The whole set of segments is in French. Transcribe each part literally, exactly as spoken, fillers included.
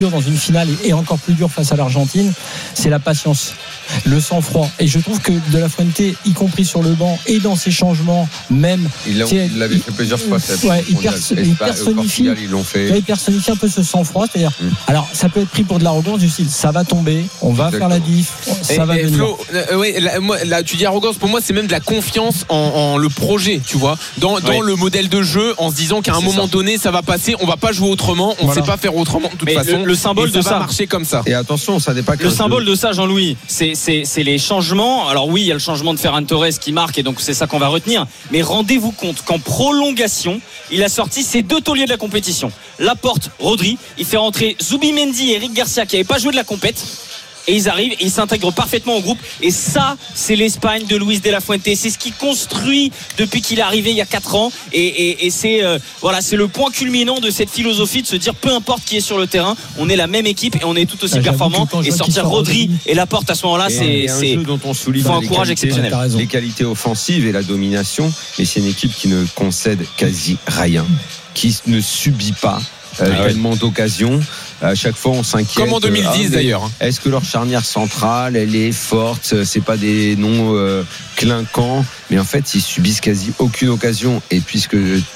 dans une finale et encore plus dur face à l'Argentine, c'est la patience, le sang-froid. Et je trouve que De La Fuente, y compris sur le banc et dans ses changements, même il, il l'avait fait plusieurs fois. Ouais, il, perso- il personnifie, Portugal, ils l'ont fait. il personnifie un peu ce sang-froid. C'est-à-dire, mmh. alors ça peut être pris pour de l'arrogance du style, ça va tomber, on va Exactement. faire la diff, ça et, va et venir. Flo, euh, ouais, là, moi, là, tu dis arrogance. Pour moi, c'est même de la confiance en, en le projet, tu vois, dans, dans ouais. le modèle de jeu, en se disant qu'à un c'est moment ça. donné, ça va passer, on va pas jouer autrement, on voilà. sait pas faire autrement de toute Mais façon. Le, le symbole de ça, ça marcher comme ça. Et attention, ça n'est pas que le symbole de ça, Jean-Louis. C'est, c'est, c'est les changements. Alors oui, il y a le changement de Ferran Torres qui marque et donc c'est ça qu'on va retenir. Mais rendez-vous compte qu'en prolongation, il a sorti ses deux tauliers de la compétition. Laporte, Rodri. Il fait rentrer Zubimendi et Eric Garcia qui n'avaient pas joué de la compète. Et ils arrivent, et ils s'intègrent parfaitement au groupe. Et ça, c'est l'Espagne de Luis de la Fuente. C'est ce qu'il construit depuis qu'il est arrivé il y a quatre ans. Et, et, et c'est, euh, voilà, c'est le point culminant de cette philosophie de se dire peu importe qui est sur le terrain, on est la même équipe et on est tout aussi ah, performant. Et sortir Rodri et Laporte à ce moment-là, et c'est, un c'est jeu dont on souligne faut un les courage qualités, exceptionnel. Les qualités offensives et la domination. Mais c'est une équipe qui ne concède quasi rien, qui ne subit pas euh, ah, tellement ouais. d'occasions. À chaque fois, on s'inquiète. Comme en deux mille dix ah, d'ailleurs. Est-ce que leur charnière centrale, elle est forte ? C'est pas des noms euh, clinquants, mais en fait, ils subissent quasi aucune occasion. Et puisque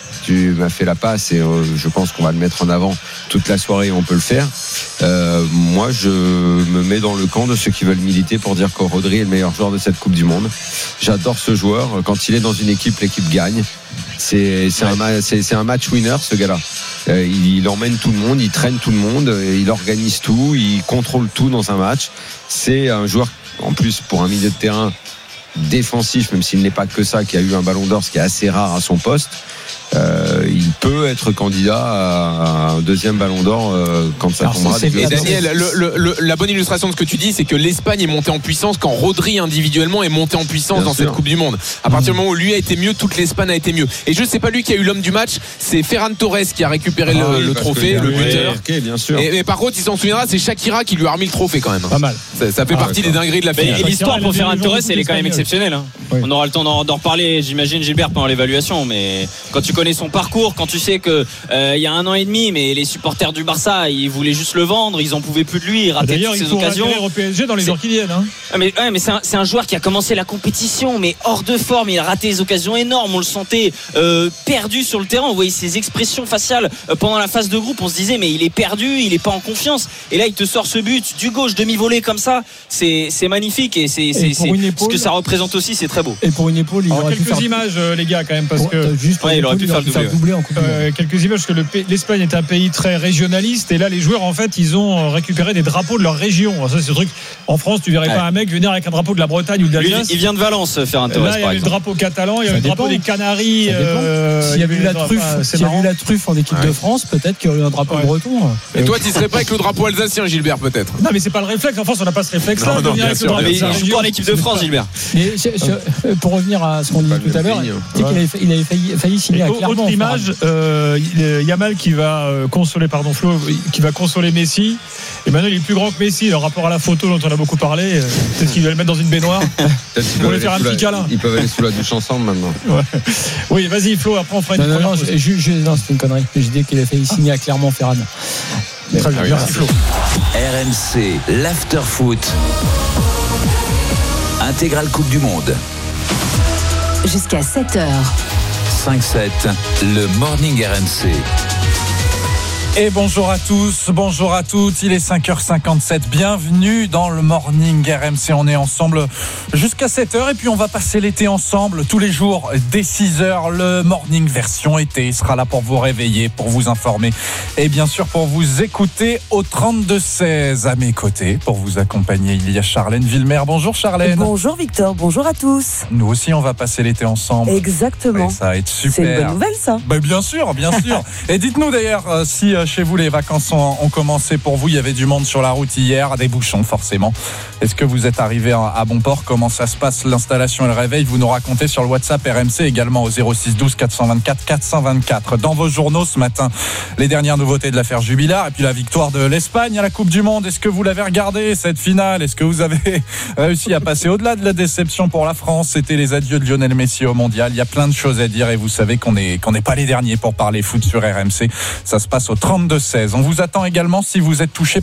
tu m'as fait la passe, et euh, je pense qu'on va le mettre en avant toute la soirée, on peut le faire. Euh, moi, je me mets dans le camp de ceux qui veulent militer pour dire que Rodri est le meilleur joueur de cette Coupe du Monde. J'adore ce joueur. Quand il est dans une équipe, l'équipe gagne. C'est, c'est, ouais. un, c'est, c'est un match winner, ce gars-là. Euh, il, il emmène tout le monde, il traîne tout le monde, il organise tout, il contrôle tout dans un match. C'est un joueur, en plus, pour un milieu de terrain défensif, même s'il n'est pas que ça, qui a eu un ballon d'or, ce qui est assez rare à son poste. Euh, il peut être candidat à un deuxième ballon d'or euh, quand ça Alors tombera. Et Daniel, le, le, le, la bonne illustration de ce que tu dis, c'est que l'Espagne est montée en puissance quand Rodri individuellement est monté en puissance Bien dans sûr. cette Coupe du Monde. À partir du moment où lui a été mieux, toute l'Espagne a été mieux. Et je ne sais pas lui qui a eu l'homme du match, c'est Ferran Torres qui a récupéré ah, le, oui, le trophée, le buteur. Marqué, bien sûr. Et, mais par contre, il s'en souviendra, c'est Shakira qui lui a remis le trophée quand même. Pas mal. Ça, ça fait ah, partie d'accord. des dingueries de la finale. Et l'histoire pour Ferran Torres, elle est quand même exceptionnelle. Hein. Oui. On aura le temps d'en, d'en reparler, j'imagine, Gilbert, pendant l'évaluation. Mais quand tu connais son parcours, quand tu sais que euh, il y a un an et demi, mais les supporters du Barça, ils voulaient juste le vendre, ils en pouvaient plus de lui, il ratait D'ailleurs, toutes il ses occasions. D'ailleurs, il faut au P S G dans les heures qui viennent. Hein. Ah, mais, ouais, mais c'est, un, c'est un joueur qui a commencé la compétition, mais hors de forme. Il a raté des occasions énormes. On le sentait euh, perdu sur le terrain. On voyait ses expressions faciales euh, pendant la phase de groupe. On se disait, mais il est perdu, il est pas en confiance. Et là, il te sort ce but du gauche demi-volée comme ça. C'est, c'est magnifique et c'est, et c'est, c'est épaule, ce que ça représente aussi. C'est très beau. Et pour une épaule, il Alors, aurait quelques pu faire... images, euh, les gars, quand même, parce pour, que juste ouais, il aurait pu faire le doublé, doublé en Coupe du Monde. Euh, quelques images parce que le, l'Espagne est un pays très régionaliste et là les joueurs en fait ils ont récupéré des drapeaux de leur région. Alors, ça c'est ce truc en France tu verrais ouais. pas un mec venir avec un drapeau de la Bretagne ou de l'Alsace. Il vient de Valence faire un Là il y avait le drapeau catalan, il y avait le drapeau des Canaries. Euh, S'il y avait eu la truffe, s'il y avait eu la truffe en équipe ouais. de France, peut-être qu'il y aurait eu un drapeau ouais. breton. Et toi tu serais pas avec le drapeau alsacien, Gilbert, peut-être? Non mais c'est pas le réflexe. En France on n'a pas ce réflexe là. Non, non, bien sûr, il joue pas en équipe de France, Gilbert. Pour revenir à ce qu'on disait tout à l'heure, il avait failli signer à Clermont. Autre image, Yamal qui va consoler, pardon Flo, qui va consoler Messi. Et maintenant il est plus grand que Messi. Le rapport à la photo dont on a beaucoup parlé, peut-être qu'il va le mettre dans une baignoire pour lui faire un petit câlin. Ils peuvent aller sous la douche ensemble maintenant. Ouais. Oui, vas-y Flo, après on fera une non, première non, je, je, je, non, c'est une connerie. J'ai dit qu'il a failli signer à Clermont Ferrand. Très bien, merci Flo. R M C, l'after-foot. Intégrale Coupe du Monde. Jusqu'à sept heures. cinq sept, le Morning R M C. Et bonjour à tous, bonjour à toutes, il est cinq heures cinquante-sept, bienvenue dans le Morning R M C, on est ensemble jusqu'à sept heures et puis on va passer l'été ensemble tous les jours dès six heures, le Morning version été sera là pour vous réveiller, pour vous informer et bien sûr pour vous écouter au trente-deux seize. À mes côtés, pour vous accompagner, il y a Charlène Villemer. Bonjour Charlène. Bonjour Victor, bonjour à tous. Nous aussi on va passer l'été ensemble. Exactement. Et ça va être super. C'est une bonne nouvelle ça. Ben, bien sûr, bien sûr. Et dites-nous d'ailleurs euh, si euh, chez vous les vacances ont, ont commencé pour vous, il y avait du monde sur la route hier, des bouchons forcément. Est-ce que vous êtes arrivé à, à bon port? Comment ça se passe l'installation et le réveil? Vous nous racontez sur le WhatsApp R M C, également au zéro six douze quatre cent vingt-quatre quatre cent vingt-quatre. Dans vos journaux ce matin, les dernières nouveautés de l'affaire Jubilard et puis la victoire de l'Espagne à la Coupe du Monde. Est-ce que vous l'avez regardé cette finale? Est-ce que vous avez réussi à passer au-delà de la déception pour la France? C'était les adieux de Lionel Messi au Mondial. Il y a plein de choses à dire et vous savez qu'on est qu'on n'est pas les derniers pour parler foot sur R M C. Ça se passe au trente trente-deux seize. On vous attend également si vous êtes touché